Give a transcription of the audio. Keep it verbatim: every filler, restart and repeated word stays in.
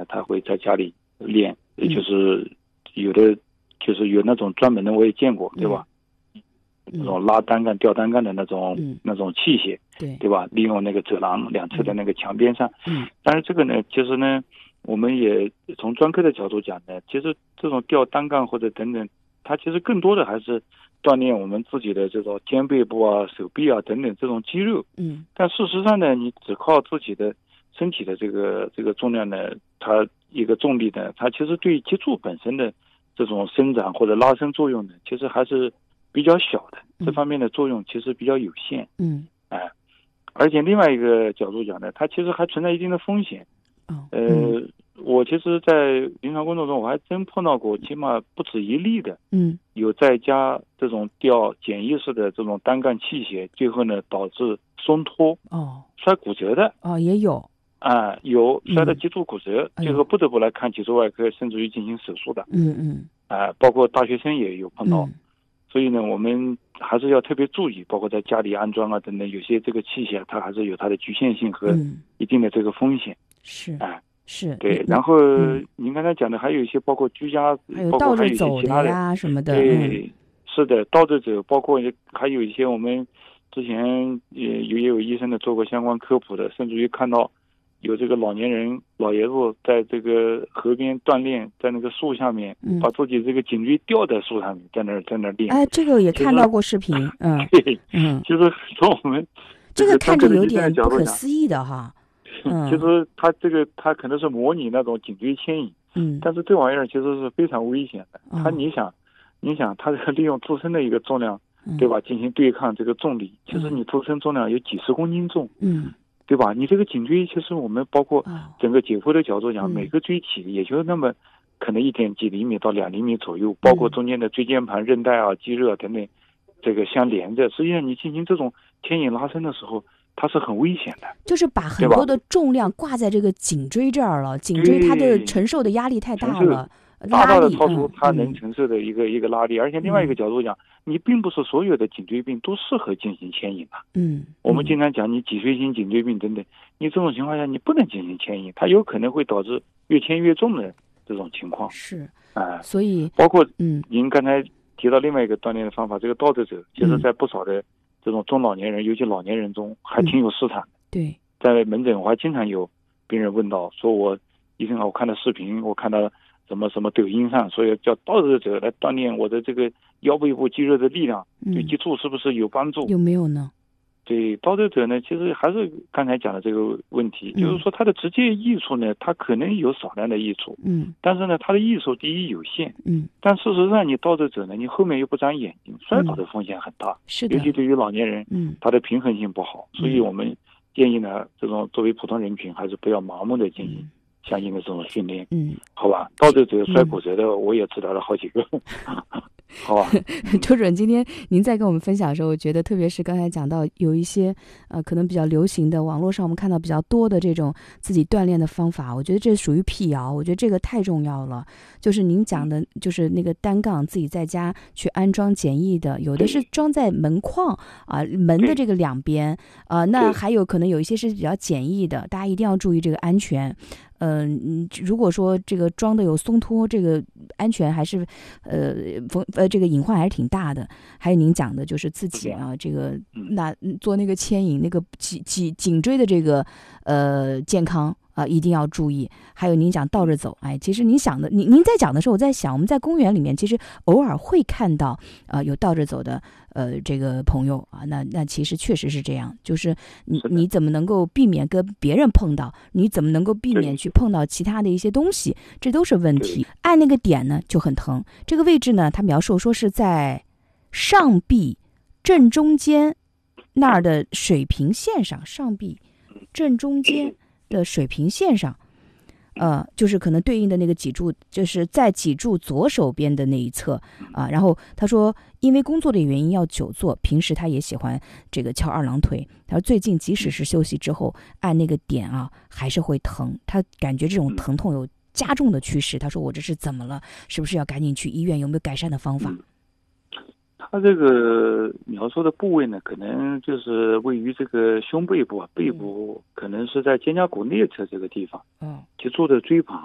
他会在家里练，也就是有的就是有那种专门的我也见过，对吧？那种拉单杠、吊单杠的那种、嗯、那种器械， 对对吧？利用那个走廊两侧的那个墙边上。 嗯， 但是这个呢，其实呢，我们也从专科的角度讲呢，其实这种吊单杠或者等等，它其实更多的还是锻炼我们自己的这种肩背部啊、手臂啊等等这种肌肉。 嗯， 但事实上呢，你只靠自己的身体的这个这个重量呢，它一个重力呢，它其实对脊柱本身的这种伸展或者拉伸作用呢，其实还是比较小的，这方面的作用其实比较有限。 嗯， 哎，而且另外一个角度讲呢，它其实还存在一定的风险。 哦， 呃， 嗯、 我其实，在临床工作中，我还真碰到过，起码不止一例的， 嗯， 有在家这种吊简易式的这种单杠器械，最后呢导致松脱， 哦， 摔骨折的。 哦，也有。 啊，有摔的脊柱骨折， 嗯、 最后不得不来看脊柱外科，甚至于进行手术的。 嗯嗯， 啊，包括大学生也有碰到。 嗯， 所以呢，我们还是要特别注意，包括在家里安装啊等等，有些这个器械它还是有它的局限性和一定的这个风险。 是啊， 是。 对。然后您刚才讲的还有一些，包括居家， 还有包括还有一些倒着走其他的呀什么的。 对，是的，倒着走，包括还有一些我们之前也也有医生的做过相关科普的，甚至于看到有这个老年人老爷子在这个河边锻炼，在那个树下面、嗯、把自己这个颈椎吊在树上面，在那儿在那儿练。 哎，这个也看到过视频。嗯， 对， 嗯， 就是从我们这个看着有点不可思议的哈。 嗯，其实他这个他可能是模拟那种颈椎牵引， 嗯， 但是这玩意儿其实是非常危险的。他、嗯、你想，你想他这个利用自身的一个重量， 嗯、 对吧，进行对抗这个重力，其实你自身重量有几十公斤重， 嗯。 对吧？你这个颈椎，其实我们包括整个解剖的角度讲， 哦、 每个椎体也就那么可能一点几厘米到两厘米左右，包括中间的椎间盘、韧带啊、肌肉啊等等，这个相连着。实际上，你进行这种牵引拉伸的时候，它是很危险的。 就是把很多的重量挂在这个颈椎这儿了，颈椎它的承受的压力太大了。 大大的超出它能承受的一个、嗯、一个拉力，而且另外一个角度讲、嗯，你并不是所有的颈椎病都适合进行牵引的。 嗯， 我们经常讲你脊髓型颈椎病等等，你这种情况下你不能进行牵引，它有可能会导致越牵越重的这种情况。 是啊、呃， 所以包括嗯， 您刚才提到另外一个锻炼的方法，这个倒着走，其实在不少的这种中老年人，嗯、尤其老年人中还挺有市场的。 嗯、对， 在门诊我还经常有病人问到，说我医生啊，我看到视频，我看到。什么什么抖音上，所以叫倒着走来锻炼我的这个腰背部肌肉的力量，对脊柱是不是有帮助？ 有没有呢？ 对，倒着走呢，其实还是刚才讲的这个问题，嗯、就是说它的直接益处呢，它可能有少量的益处， 嗯， 但是呢，它的益处第一有限， 嗯， 但事实上你倒着走呢，你后面又不长眼睛，摔倒的风险很大， 嗯、是的， 尤其对于老年人， 嗯， 他的平衡性不好，所以我们建议呢，这种作为普通人群，还是不要盲目的进行。嗯相应的这种训练， 嗯， 好吧，倒着走摔骨折的，嗯、我也治疗了好几个，好吧。 周主任，今天您在跟我们分享的时候，我觉得特别是刚才讲到有一些呃可能比较流行的，网络上我们看到比较多的这种自己锻炼的方法，我觉得这属于辟谣，我觉得这个太重要了。就是您讲的，就是那个单杠自己在家去安装简易的，有的是装在门框啊、呃、门的这个两边啊、呃，那还有可能有一些是比较简易的，大家一定要注意这个安全。嗯、呃，如果说这个装的有松脱，这个安全还是呃风呃这个隐患还是挺大的。还有您讲的就是自己啊，这个那做那个牵引，那个颈颈颈椎的这个呃健康啊、呃、一定要注意。还有您讲倒着走，哎，其实您想的，您您在讲的时候，我在想，我们在公园里面其实偶尔会看到啊、呃、有倒着走的呃这个朋友啊，那那其实确实是这样，就是你你怎么能够避免跟别人碰到？你怎么能够避免去碰到其他的一些东西？这都是问题。按那个点呢就很疼，这个位置呢，他描述说是在上臂正中间那儿的水平线上，上臂正中间的水平线上，呃，就是可能对应的那个脊柱，就是在脊柱左手边的那一侧啊。然后他说，因为工作的原因要久坐，平时他也喜欢这个翘二郎腿。他说最近即使是休息之后，按那个点啊，还是会疼。他感觉这种疼痛有加重的趋势。他说我这是怎么了？是不是要赶紧去医院？有没有改善的方法？ 他这个描述的部位呢，可能就是位于这个胸背部啊，背部可能是在肩胛骨内侧这个地方，嗯，脊柱的椎旁。